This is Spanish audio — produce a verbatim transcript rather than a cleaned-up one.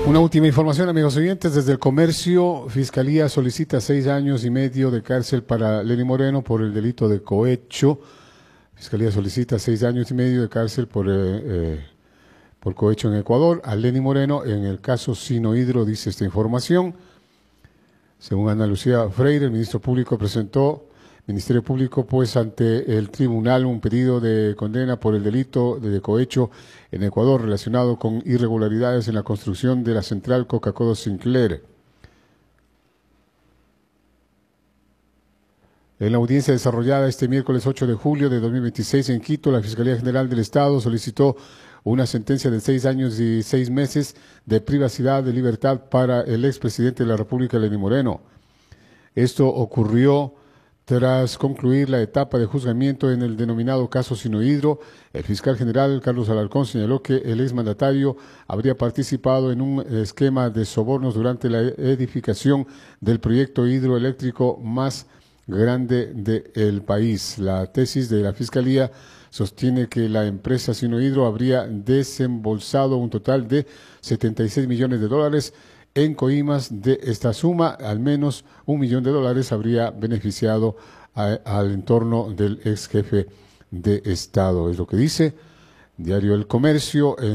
Una última información, amigos oyentes, desde el comercio, Fiscalía solicita seis años y medio de cárcel para Lenny Moreno por el delito de cohecho. Fiscalía solicita seis años y medio de cárcel por, eh, eh, por cohecho en Ecuador a Lenny Moreno en el caso Sinohidro, dice esta información. Según Ana Lucía Freire, el ministro público presentó, Ministerio Público, pues ante el tribunal un pedido de condena por el delito de cohecho en Ecuador relacionado con irregularidades en la construcción de la central Coca-Cola Sinclair. En la audiencia desarrollada este miércoles ocho de julio de dos mil veintiséis en Quito, la Fiscalía General del Estado solicitó una sentencia de seis años y seis meses de privacidad de libertad para el expresidente de la República, Lenny Moreno. Esto ocurrió tras concluir la etapa de juzgamiento en el denominado caso Sinohidro. El fiscal general Carlos Alarcón señaló que el exmandatario habría participado en un esquema de sobornos durante la edificación del proyecto hidroeléctrico más grande del país. La tesis de la Fiscalía sostiene que la empresa Sinohidro habría desembolsado un total de setenta y seis millones de dólares en coimas. De esta suma, al menos un millón de dólares habría beneficiado a, al entorno del ex jefe de Estado. Es lo que dice Diario El Comercio.